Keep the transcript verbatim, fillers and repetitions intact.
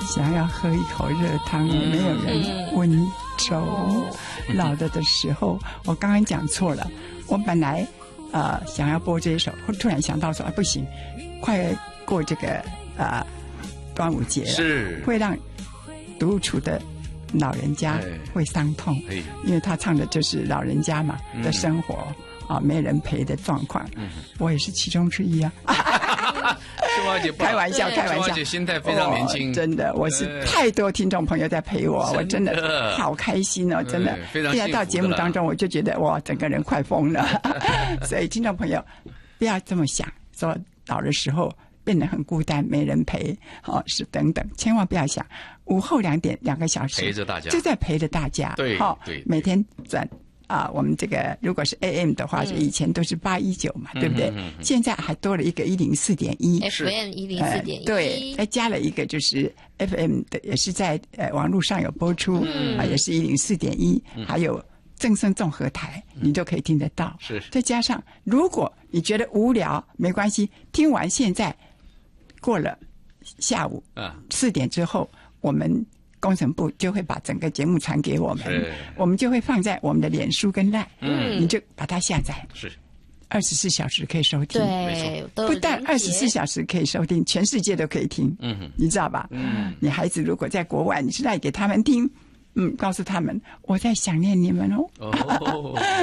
想要喝一口热汤，没有人温粥。老了的时候，我刚刚讲错了，我本来呃想要播这一首，突然想到说啊不行，快过这个呃端午节了， 是会让独处的老人家会伤痛，因为他唱的就是老人家嘛、嗯、的生活啊，没人陪的状况、嗯。我也是其中之一啊。 春花姐开玩笑，开玩笑。 春花姐心态非常年轻， 真的，我是太多听众朋友在陪我，我真的好开心哦，真的。 非常现在到节目当中，我就觉得哇，整个人快疯了。所以听众朋友不要这么想，说老的时候变得很孤单，没人陪，哦，是等等，千万不要想。午后两点两个小时， 陪着大家， 就在陪着大家。 对， 好、哦， 对， 每天转。啊，我们这个如果是 A M 的话，就、嗯、以前都是八一九嘛，对不对？嗯、现在还多了一个一零四点一 ，F M 一零四点一， 对，再加了一个就是 F M 的，也是在呃网络上有播出，嗯、啊，也是一零四点一，还有正声综合台，嗯、你都可以听得到。 是， 再加上如果你觉得无聊，没关系，听完现在过了下午啊四点之后，我们工程部就会把整个节目传给我们，我们就会放在我们的脸书跟 LINE， 嗯，你就把它下载， 是二十四小时可以收听， 对， 不但二十四小时可以收听，全世界都可以听，嗯，你知道吧？嗯，你孩子如果在国外，你是来给他们听，嗯，告诉他们我在想念你们哦。哦